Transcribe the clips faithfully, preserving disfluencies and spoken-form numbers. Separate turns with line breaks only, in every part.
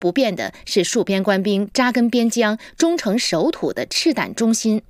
不变的是戍边官兵扎根边疆、忠诚守土的赤胆忠心。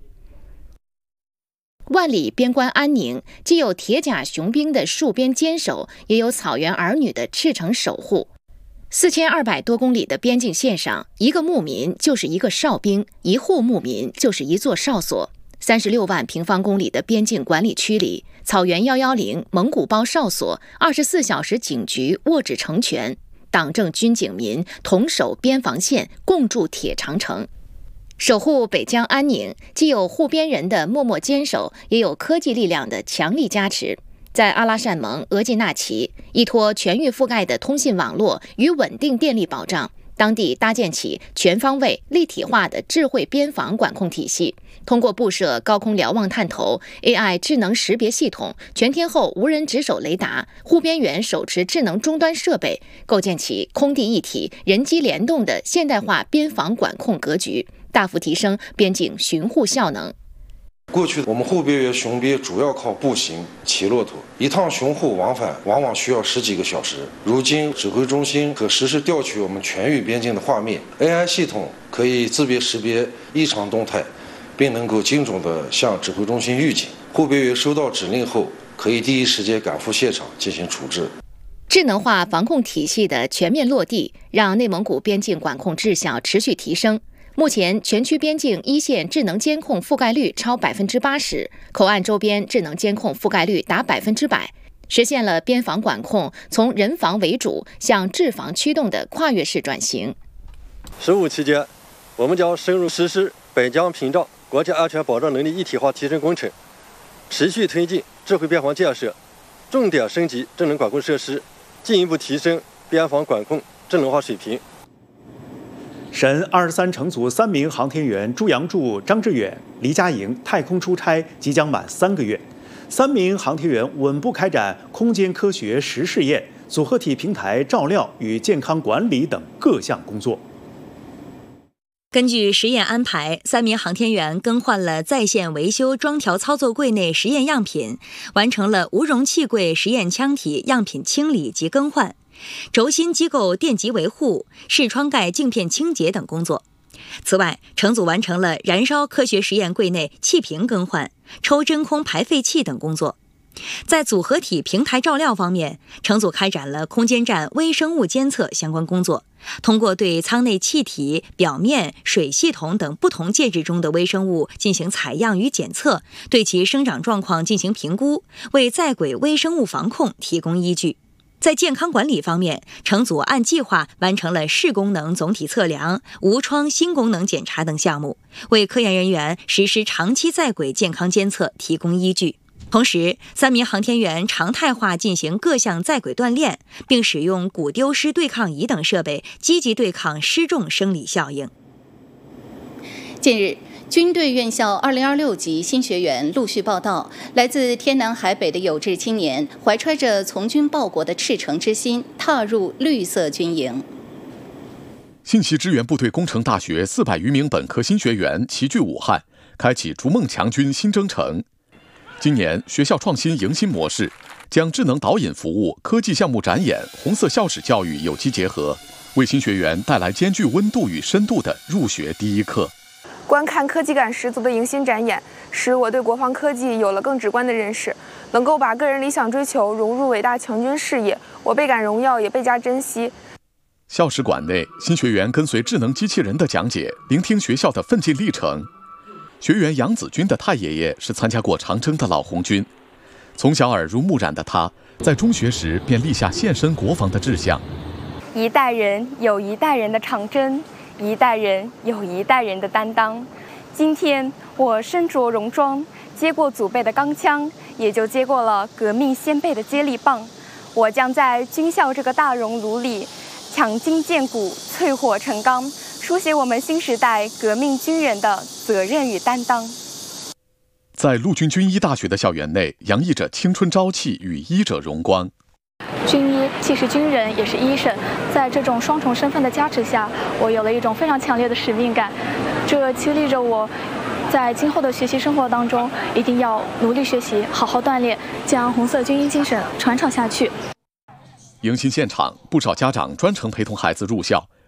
万里边关安宁，既有铁甲雄兵的戍边坚守，也有草原儿女的赤诚守护。四千二百多公里的边境线上，一个牧民就是一个哨兵，一户牧民就是一座哨所。三十六万平方公里的边境管理区里，草原一一零、蒙古包哨所、二十四小时警局握指成拳，党政军警民同守边防线，共筑铁长城。守护北疆安宁，既有护边人的默默坚守，也有科技力量的强力加持。在阿拉善盟、额济纳旗，依托全域覆盖的通信网络与稳定电力保障，当地搭建起全方位立体化的智慧边防管控体系。通过布设高空瞭望探头、A I 智能识别系统、全天候无人值守雷达、护边员手持智能终端设备，构建起空地一体、人机联动的现代化边防管控格局，大幅提升边境巡护效能。
过去我们护边员巡边主要靠步行、骑骆驼，一趟巡护往返往往需要十几个小时。如今指挥中心可实时调取我们全域边境的画面 ，A I 系统可以自别识别异常动态，并能够精准地向指挥中心预警。护边员收到指令后，可以第一时间赶赴现场进行处置。
智能化防控体系的全面落地，让内蒙古边境管控质效持续提升。目前，全区边境一线智能监控覆盖率超百分之八十，口岸周边智能监控覆盖率达百分之百，实现了边防管控从人防为主向治防驱动的跨越式转型。
十五期间，我们将深入实施北疆屏障国家安全保障能力一体化提升工程，持续推进智慧边防建设，重点升级智能管控设施，进一步提升边防管控智能化水平。
神二十三乘组三名航天员朱杨柱、张志远、黎佳莹太空出差即将满三个月，三名航天员稳步开展空间科学实试验、组合体平台照料与健康管理等各项工作。
根据实验安排，三名航天员更换了在线维修装调操作柜内实验样品，完成了无容器柜实验腔体样品清理及更换、轴心机构电极维护、视窗盖镜片清洁等工作。此外，乘组完成了燃烧科学实验柜内气瓶更换、抽真空排废气等工作。在组合体平台照料方面，乘组开展了空间站微生物监测相关工作，通过对舱内气体、表面、水系统等不同介质中的微生物进行采样与检测，对其生长状况进行评估，为在轨微生物防控提供依据。在健康管理方面，乘组按计划完成了视功能总体测量、无创新功能检查等项目，为科研人员实施长期在轨健康监测提供依据。同时，三名航天员常态化进行各项在轨锻炼，并使用骨丢失对抗仪等设备，积极对抗失重生理效应。
近日，军队院校二零二六级新学员陆续报到，来自天南海北的有志青年怀揣着从军报国的赤诚之心，踏入绿色军营。
信息支援部队工程大学四百余名本科新学员齐聚武汉，开启逐梦强军新征程。今年学校创新迎新模式，将智能导引服务、科技项目展演、红色校史教育有机结合，为新学员带来兼具温度与深度的入学第一课。
观看科技感十足的迎新展演，使我对国防科技有了更直观的认识，能够把个人理想追求融入伟大强军事业，我倍感荣耀，也倍加珍惜。
校史馆内，新学员跟随智能机器人的讲解，聆听学校的奋进历程。学员杨子军的太爷爷是参加过长征的老红军，从小耳濡目染的他，在中学时便立下献身国防的志向。
一代人有一代人的长征，一代人有一代人的担当。今天我身着戎装，接过祖辈的钢枪，也就接过了革命先辈的接力棒。我将在军校这个大熔炉里，强筋健骨，淬火成钢，书写我们新时代革命军人的责任与担当。
在陆军军医大学的校园内，洋溢着青春朝气与医者荣光。
军医既是军人也是医生，在这种双重身份的加持下，我有了一种非常强烈的使命感，这激励着我在今后的学习生活当中一定要努力学习，好好锻炼，将红色军医精神传承下去。
迎新现场，不少家长专程陪同孩子入校，